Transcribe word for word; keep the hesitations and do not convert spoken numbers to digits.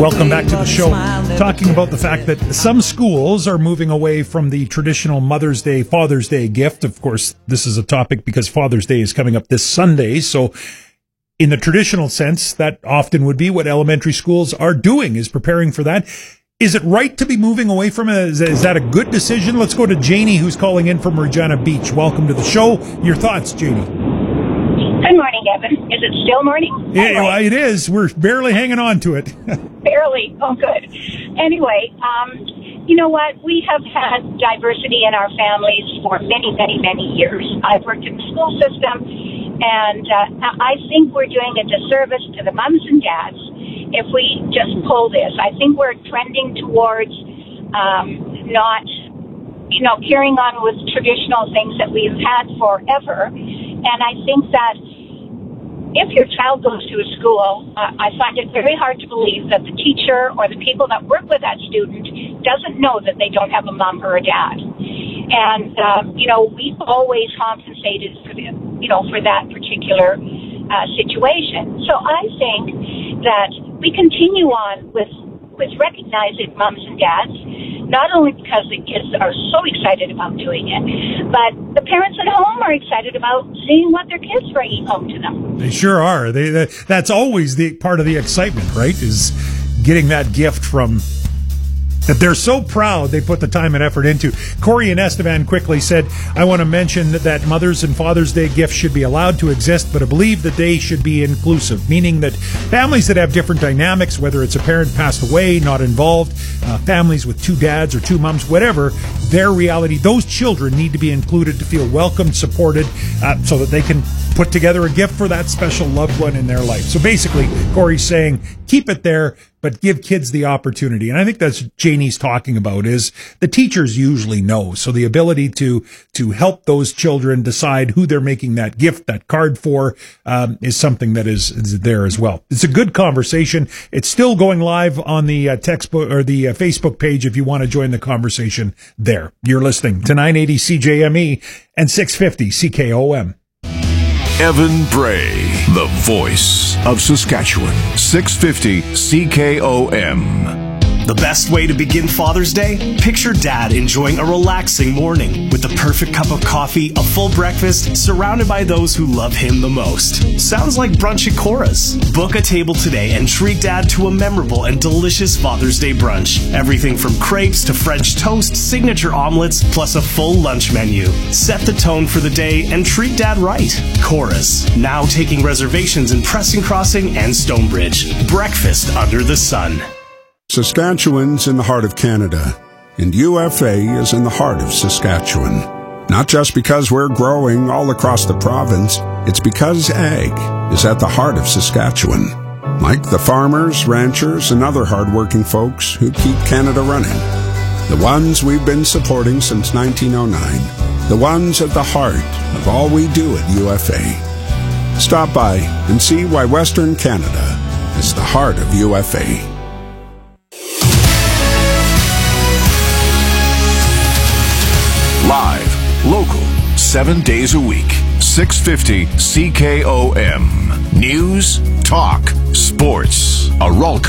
Welcome back to the show. Talking about the fact that some schools are moving away from the traditional Mother's Day, Father's Day gift. Of course, this is a topic because Father's Day is coming up this Sunday. So in the traditional sense, that often would be what elementary schools are doing, is preparing for that. Is it right to be moving away from it? Is, is that a good decision? Let's go to Janie, who's calling in from Regina Beach. Welcome to the show. Your thoughts, Janie? Good morning, Evan. Is it still morning? Yeah, anyway. Well, it is. We're barely hanging on to it. Barely. Oh, good. Anyway, um, you know what? We have had diversity in our families for many, many, many years. I've worked in the school system, and uh, I think we're doing a disservice to the moms and dads if we just pull this. I think we're trending towards um, not, you know, carrying on with traditional things that we've had forever. And I think that if your child goes to a school, uh, I find it very hard to believe that the teacher or the people that work with that student doesn't know that they don't have a mom or a dad. And, um, you know, we've always compensated for the, you know, for that particular uh, situation. So I think that we continue on with, with recognizing moms and dads, not only because the kids are so excited about doing it, but the parents at home are excited about seeing what their kids bringing home to them. They sure are. They, they that's always the part of the excitement, right? Is getting that gift from that they're so proud they put the time and effort into. Corey and Estevan quickly said, I want to mention that Mother's and Father's Day gifts should be allowed to exist, but I believe the day should be inclusive, meaning that families that have different dynamics, whether it's a parent passed away, not involved, uh, families with two dads or two moms, whatever, their reality, those children need to be included to feel welcomed, supported, uh, so that they can put together a gift for that special loved one in their life. So basically, Corey's saying, keep it there, but give kids the opportunity. And I think that's Janie's talking about, is the teachers usually know. So the ability to, to help those children decide who they're making that gift, that card for, um, is something that is, is there as well. It's a good conversation. It's still going live on the uh, textbook or the uh, Facebook page if you want to join the conversation there. You're listening to nine eighty C J M E and six fifty C K O M. Evan Bray, the voice of Saskatchewan. six fifty C K O M. The best way to begin Father's Day? Picture Dad enjoying a relaxing morning with the perfect cup of coffee, a full breakfast, surrounded by those who love him the most. Sounds like brunch at Cora's. Book a table today and treat Dad to a memorable and delicious Father's Day brunch. Everything from crepes to French toast, signature omelets, plus a full lunch menu. Set the tone for the day and treat Dad right. Cora's, now taking reservations in Preston Crossing and Stonebridge. Breakfast under the sun. Saskatchewan's in the heart of Canada, and U F A is in the heart of Saskatchewan. Not just because we're growing all across the province, it's because ag is at the heart of Saskatchewan. Like the farmers, ranchers, and other hardworking folks who keep Canada running. The ones we've been supporting since nineteen oh nine. The ones at the heart of all we do at U F A. Stop by and see why Western Canada is the heart of U F A. Live, local, seven days a week. six fifty C K O M. News, talk, sports. A Rolco.